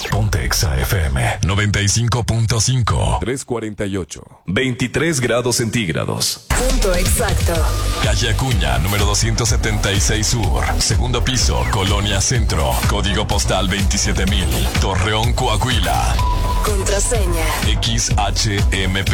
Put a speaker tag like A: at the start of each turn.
A: Ponte Exa FM 95.5.
B: 348. 23 grados centígrados.
C: Punto exacto.
A: Calle Acuña, número 276 Sur. Segundo piso, Colonia Centro. Código postal 27000. Torreón, Coahuila.
C: Contraseña.
A: XHMP